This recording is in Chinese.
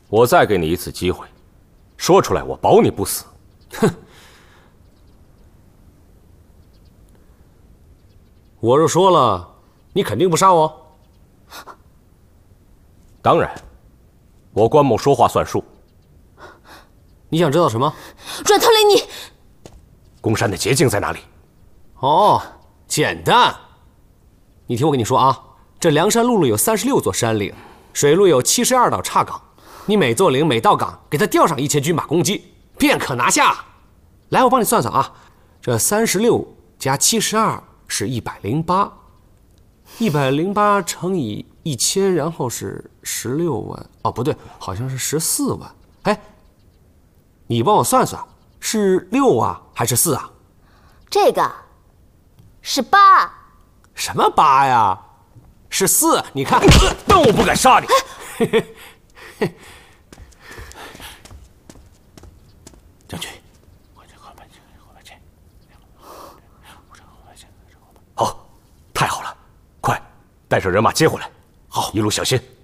我再给你一次机会，说出来，我保你不死。 哼！我若说了，你肯定不杀我。 当然，我关某说话算数。 你想知道什么？ 阮特雷，你宫山的捷径在哪里？ 哦，简单。你听我跟你说啊，这梁山陆路有36座山岭，水路有72道岔岗。你每座岭每道岗给他调上1000军马攻击，便可拿下。来，我帮你算算啊，这36加72是108，108乘以1000，然后是16万。哦，不对，好像是14万。哎，你帮我算算，是6啊还是4啊？ 这个是8。 什么8呀？是4。你看， 但我不敢杀你。 将军， 好，太好了，快带上人马接回来。好，一路小心。